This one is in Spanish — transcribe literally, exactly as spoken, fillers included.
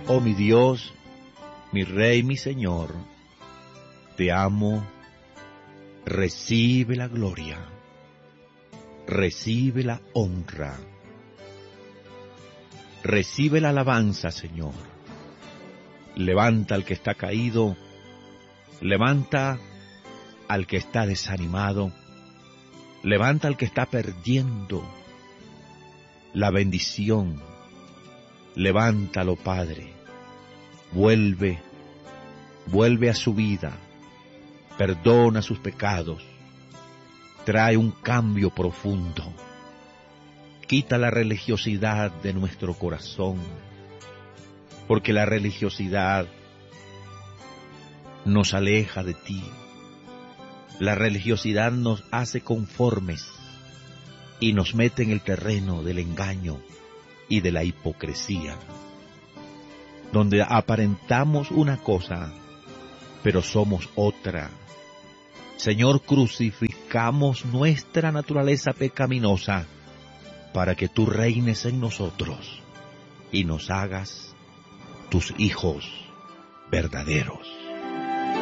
Oh mi Dios, mi Rey, mi Señor, te amo, recibe la gloria, recibe la honra, recibe la alabanza, Señor. Levanta al que está caído, levanta al que está desanimado, levanta al que está perdiendo la bendición. Levántalo, Padre, vuelve, vuelve a su vida, perdona sus pecados, trae un cambio profundo, quita la religiosidad de nuestro corazón, porque la religiosidad nos aleja de ti, la religiosidad nos hace conformes y nos mete en el terreno del engaño y de la hipocresía, donde aparentamos una cosa, pero somos otra. Señor, crucificamos nuestra naturaleza pecaminosa para que tú reines en nosotros y nos hagas tus hijos verdaderos.